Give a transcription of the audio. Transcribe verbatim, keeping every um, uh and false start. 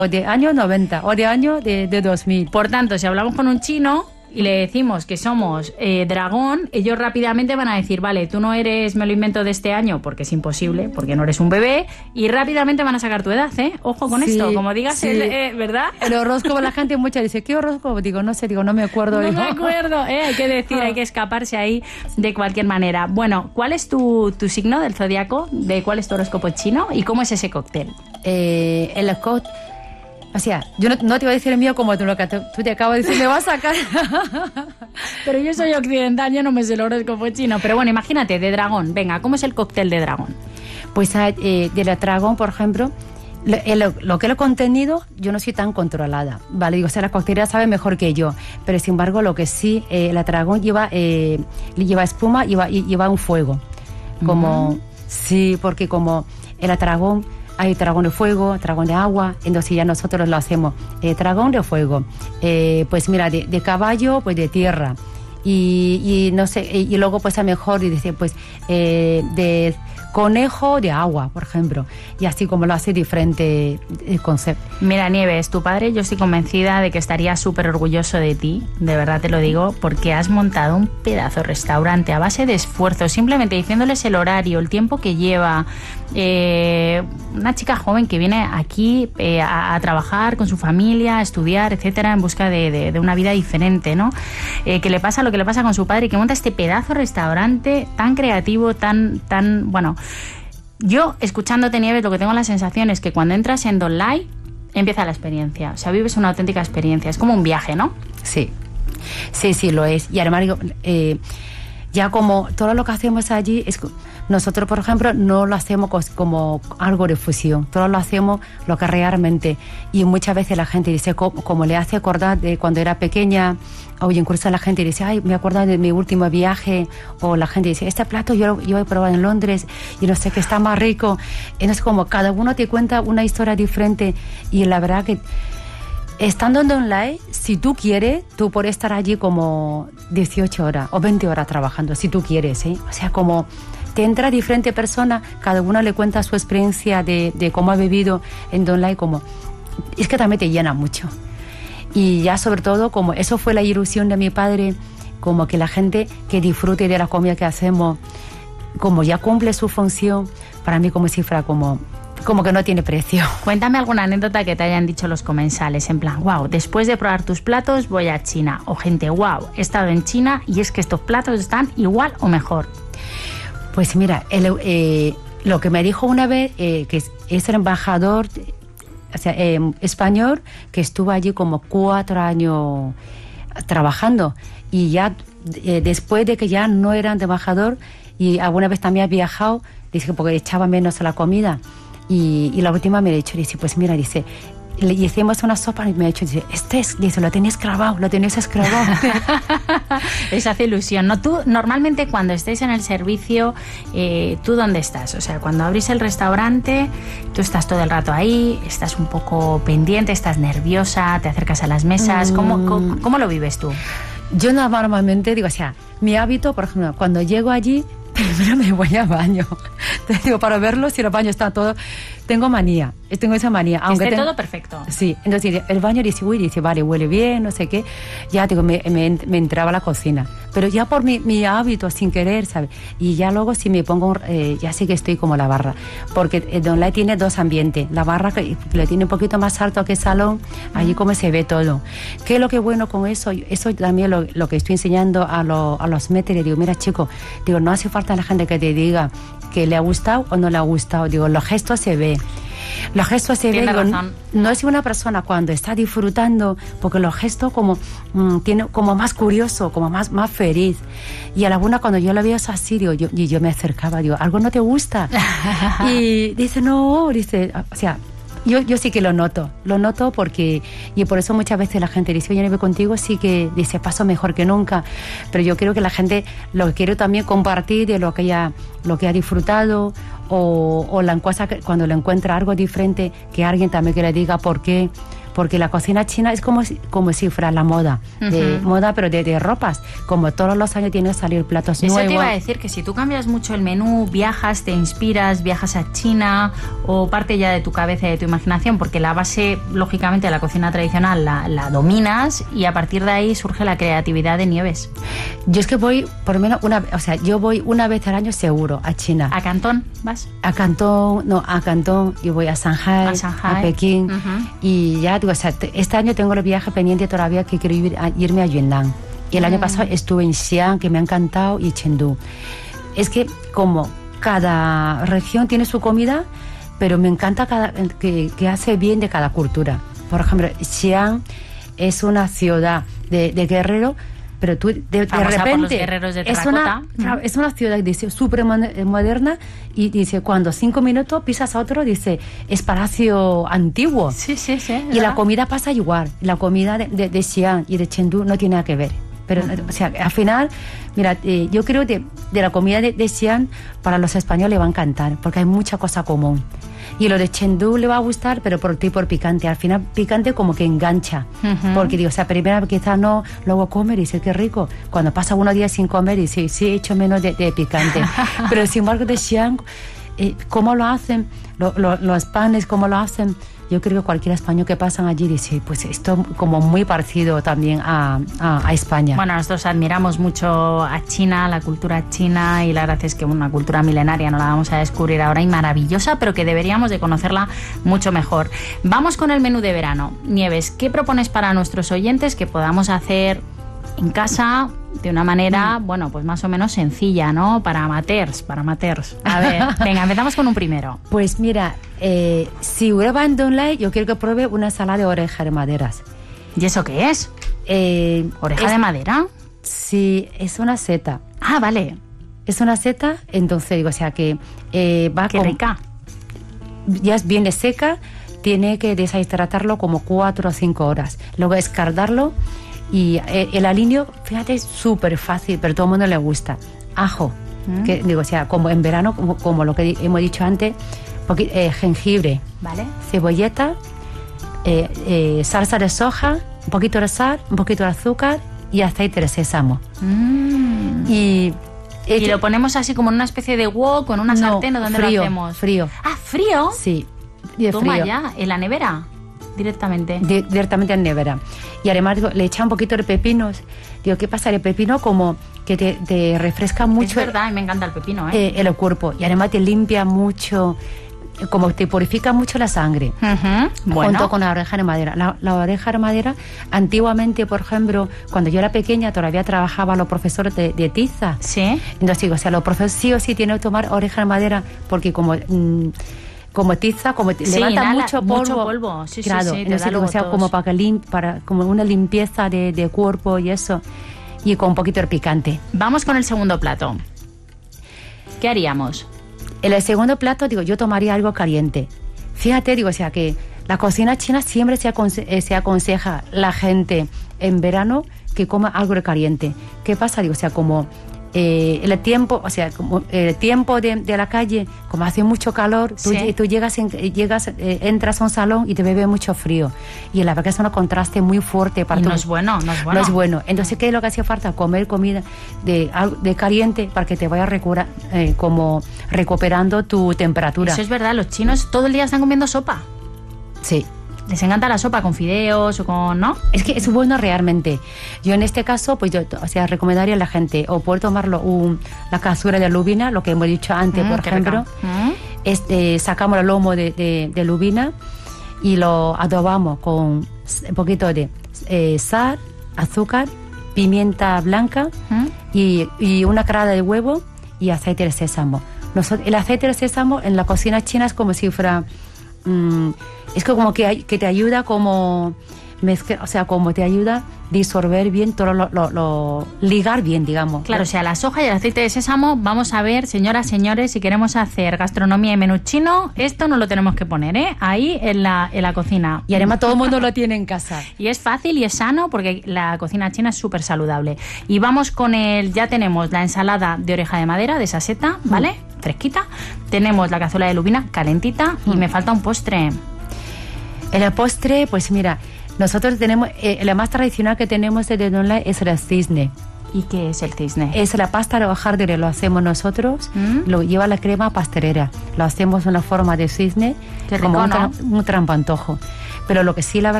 o de año noventa o de año de, de dos mil. Por tanto, si hablamos con un chino y le decimos que somos eh, dragón, ellos rápidamente van a decir, vale, tú no eres, me lo invento de este año, porque es imposible, porque no eres un bebé, y rápidamente van a sacar tu edad, ¿eh? Ojo con Sí, esto, como digas, sí. el, eh, ¿verdad? El horóscopo, la gente mucha dice, ¿qué horóscopo? Digo, no sé, digo, no me acuerdo. No digo, me acuerdo, ¿eh? Hay que decir, hay que escaparse ahí de cualquier manera. Bueno, ¿cuál es tu, tu signo del zodiaco? ¿De cuál es tu horóscopo chino? ¿Y cómo es ese cóctel? Eh, el cóctel. O sea, yo no, no te voy a decir el mío como tú, lo que te, tú te acabas de decir, me vas a sacar. Pero yo soy occidental, yo no me sé el horóscopo chino. Pero bueno, imagínate, de dragón. Venga, ¿cómo es el cóctel de dragón? Pues eh, de la dragón, por ejemplo, lo, lo, lo que es el contenido, yo no soy tan controlada, ¿vale? Digo, o sea, la coctelera sabe mejor que yo. Pero sin embargo, lo que sí, eh, la dragón lleva, eh, lleva espuma, lleva, lleva un fuego. Como, uh-huh. Sí, porque como el dragón... Hay dragón de fuego, dragón de agua, entonces ya nosotros lo hacemos. Eh, dragón de fuego, eh, pues mira, de, de caballo, pues de tierra. Y, y no sé, y, y luego pues a mejor, y dice, pues eh, de conejo de agua, por ejemplo. Y así como lo hace diferente el concepto. Mira, Nieves, tu padre, yo estoy convencida de que estaría súper orgulloso de ti, de verdad te lo digo, porque has montado un pedazo de restaurante a base de esfuerzo, simplemente diciéndoles el horario, el tiempo que lleva. Eh, una chica joven que viene aquí eh, a, a trabajar con su familia, a estudiar, etcétera, en busca de, de, de una vida diferente, ¿no? Eh, que le pasa lo que le pasa con su padre y que monta este pedazo de restaurante tan creativo, tan, tan, bueno... Yo, escuchándote, Nieves, lo que tengo la sensación es que cuando entras en Don't Lie, empieza la experiencia. O sea, vives una auténtica experiencia. Es como un viaje, ¿no? Sí, sí, sí, lo es. Y además, eh, ya como todo lo que hacemos allí, es, nosotros, por ejemplo, no lo hacemos como algo de fusión. Todo lo hacemos lo que realmente. Y muchas veces la gente dice, como, como le hace acordar de cuando era pequeña, o incluso la gente dice, ay, me acuerdo de mi último viaje, o la gente dice, este plato yo, yo he probado en Londres y no sé qué está más rico. Entonces, como cada uno te cuenta una historia diferente, y la verdad que estando en online, si tú quieres, tú puedes estar allí como dieciocho horas o veinte horas trabajando, si tú quieres, ¿eh? O sea, como te entra diferente persona, cada uno le cuenta su experiencia de, de cómo ha vivido en online, como es que también te llena mucho. Y ya sobre todo, como eso fue la ilusión de mi padre, como que la gente que disfrute de la comida que hacemos, como ya cumple su función, para mí como si fuera como, como que no tiene precio. Cuéntame alguna anécdota que te hayan dicho los comensales, en plan, wow, después de probar tus platos voy a China, o gente, wow, he estado en China y es que estos platos están igual o mejor. Pues mira, el, eh, lo que me dijo una vez, eh, que es, es el embajador... O sea, eh, español, que estuvo allí como cuatro años trabajando, y ya eh, después de que ya no eran de embajador, y alguna vez también ha viajado, dice, porque echaba menos a la comida, y, y la última me ha dicho, dice, pues mira, dice, le hicimos una sopa y me ha dicho, dice, este es, dice, lo tenéis grabado, lo tenéis esclavado. Eso hace ilusión, ¿no? Tú, normalmente, cuando estés en el servicio, eh, ¿tú dónde estás? O sea, cuando abrís el restaurante, tú estás todo el rato ahí, estás un poco pendiente, estás nerviosa, te acercas a las mesas, ¿cómo, mm. cómo, cómo lo vives tú? Yo normalmente digo, o sea, mi hábito, por ejemplo, cuando llego allí, primero me voy al baño. Te digo, para verlo, si el baño está todo... Tengo manía, tengo esa manía. Que aunque esté tengo, todo perfecto. Sí, entonces el baño dice, uy, dice, vale, huele bien, no sé qué. Ya digo, me, me, me entraba a la cocina. Pero ya por mi, mi hábito, sin querer, ¿sabes? Y ya luego si me pongo, eh, ya sí que estoy como la barra. Porque el Don't Lie tiene dos ambientes. La barra que le tiene un poquito más alto que el salón, allí como se ve todo. ¿Qué es lo que es bueno con eso? Eso también lo, lo que estoy enseñando a, lo, a los méteres. Digo, mira, chicos, digo, no hace falta la gente que te diga que le ha gustado o no le ha gustado. Digo, los gestos se ve. Los gestos se ven, no, no es una persona cuando está disfrutando, porque los gestos como mmm, tiene como más curioso, como más, más feliz. Y a la una cuando yo la veo así, digo, yo, y yo me acercaba, digo, ¿algo no te gusta? Y dice, no, dice, o sea, yo, yo sí que lo noto, lo noto porque, y por eso muchas veces la gente dice, oye, Nieve, contigo sí que, dice, paso mejor que nunca, pero yo creo que la gente lo que quiere también compartir de lo que ella, lo que ha disfrutado, o, o la cosa que cuando le encuentra algo diferente, que alguien también que le diga por qué, porque la cocina china es como si, como si fuera la moda, de Ujú. moda pero de, de ropas, como todos los años tienen que salir platos Eso nuevos. te iba a decir, que si tú cambias mucho el menú, viajas, te inspiras, viajas a China, o parte ya de tu cabeza y de tu imaginación, porque la base, lógicamente, de la cocina tradicional la, la dominas, y a partir de ahí surge la creatividad de Nieves. Yo es que voy, por lo menos, una, o sea, yo voy una vez al año seguro a China. ¿A Cantón vas? A Cantón, no, a Cantón, yo voy a Shanghai, A Shanghai. Pekín, Ujú. y ya, digo, o sea, te- este año tengo los viajes pendientes todavía que quiero ir a- irme a Yunnan. Y el año Mm. pasado estuve en Xi'an, que me ha encantado, y Chengdu. Es que como cada región tiene su comida, pero me encanta cada, que, que hace bien de cada cultura. Por ejemplo, Xi'an es una ciudad de, de guerrero, pero tú de, de Famosa por repente los guerreros de es una, terracota. claro, es una ciudad, dice, súper mon- moderna, y dice, cuando cinco minutos pisas a otro, dice, es palacio antiguo. Sí, sí, sí. Y la comida pasa igual. La comida de, de, de Xi'an y de Chengdu no tiene nada que ver. Pero, o sea, al final, mira, eh, yo creo que de la comida de, de Xi'an para los españoles le va a encantar, porque hay mucha cosa común. Y lo de Chengdu le va a gustar, pero por tipo picante. Al final, picante como que engancha. Ujú. Porque digo, o sea, primero quizás no, luego comer y dice, qué rico. Cuando pasa unos días sin comer y dice, sí, he hecho menos de, de picante. Pero sin embargo, de Xi'an, eh, cómo lo hacen, lo- lo- los panes, cómo lo hacen. Yo creo que cualquier español que pasan allí dice, pues esto como muy parecido también a, a, a España. Bueno, nosotros admiramos mucho a China, la cultura china, y la verdad es que una cultura milenaria no la vamos a descubrir ahora y maravillosa, pero que deberíamos de conocerla mucho mejor. Vamos con el menú de verano. Nieves, ¿qué propones para nuestros oyentes que podamos hacer en casa de una manera, Mm. bueno, pues más o menos sencilla, ¿no? Para amateurs, para amateurs. A ver, venga, empezamos con un primero. Pues mira, eh, si hubiera en online, yo quiero que pruebe una ensalada de oreja de maderas. ¿Y eso qué es? Eh, ¿Oreja es- de madera? Sí, es una seta. Ah, vale. Es una seta, entonces digo, o sea que eh, va Qué con- rica. ya viene seca, tiene que deshidratarlo como cuatro o cinco horas. Luego escardarlo y eh, el aliño, fíjate, es súper fácil, pero todo el mundo le gusta. Ajo, Mm. que digo, o sea, como en verano, como, como lo que di- hemos dicho antes, poqui- eh, jengibre, Vale. cebolleta, eh, eh, salsa de soja, un poquito de sal, un poquito de azúcar y aceite de sésamo. Mm. Y, Y lo ponemos así como en una especie de wok, con una No, sartén, ¿o dónde frío, lo hacemos? frío. Ah, frío. Sí, de Toma frío. ya, en la nevera, directamente. Di- directamente en nevera. Y además digo, le echa un poquito de pepinos. Digo, ¿qué pasa? El pepino como que te, te refresca Es mucho verdad, y me encanta el pepino, ¿eh? eh, el cuerpo. Y además te limpia mucho, eh, como te purifica mucho la sangre. Ujú. Bueno, Junto con la oreja de madera. La, la oreja de madera, antiguamente, por ejemplo, cuando yo era pequeña, todavía trabajaba los profesores de, de tiza. sí. Entonces digo, o sea, los profesores sí o sí tienen que tomar oreja de madera porque como... mm, como tiza, como te Sí, levanta inhala mucho polvo. mucho polvo. Sí, sí, claro, sí, te entonces da digo, o luego sea, tos. como para, que lim- para como una limpieza de, de cuerpo y eso. Y con un poquito de picante. Vamos con el segundo plato. ¿Qué haríamos? En el segundo plato, digo, yo tomaría algo caliente. Fíjate, digo, o sea, que la cocina china siempre se, aconse- eh, se aconseja la gente en verano que coma algo de caliente. ¿Qué pasa? Digo, o sea, como eh, el tiempo, o sea, como el tiempo de, de la calle, como hace mucho calor, tú, Sí. tú llegas, en- llegas eh, entras a un salón y te bebe mucho frío. Y la verdad que es un contraste muy fuerte para Y tu- no es bueno, no es bueno. no es bueno. Entonces, ¿qué es lo que hacía falta? Comer comida de, algo- de caliente para que te vaya recura, eh, como recuperando tu temperatura. Eso es verdad, los chinos todo el día están comiendo sopa. Sí. Les encanta la sopa con fideos o con... ¿no? Es que es bueno realmente. Yo en este caso, pues yo o sea, recomendaría a la gente o poder tomarlo un, la cazuela de lubina, lo que hemos dicho antes, Mm, por qué ejemplo. rica. Mm. Este, sacamos el lomo de, de, de lubina y lo adobamos con un poquito de eh, sal, azúcar, pimienta blanca Mm. y, y una crada de huevo y aceite de sésamo. Nosotros, el aceite de sésamo en la cocina china es como si fuera... mm, es como que, hay- que te ayuda como... Mezcla, o sea, como te ayuda a disolver bien todo lo, lo- lo- ligar bien, digamos. Claro, o sea, la soja y el aceite de sésamo, vamos a ver, señoras, señores, si queremos hacer gastronomía y menú chino, esto no lo tenemos que poner, ¿eh? Ahí en la, en la cocina. Y además todo el mundo lo tiene en casa. Y es fácil y es sano porque la cocina china es súper saludable. Y vamos con el, ya tenemos la ensalada de oreja de madera, de esa seta, ¿vale? Fresquita. Tenemos la cazuela de lubina calentita y Mm. me falta un postre. El postre, pues mira, nosotros tenemos, eh, la más tradicional que tenemos de Donlai es el cisne. ¿Y qué es el cisne? Es la pasta de hojaldre, lo hacemos nosotros, ¿Mm? Lo lleva la crema pastelera, lo hacemos en la forma de cisne, qué como rico, un, tra ¿no? un trampantojo. Pero lo que sí, la verdad,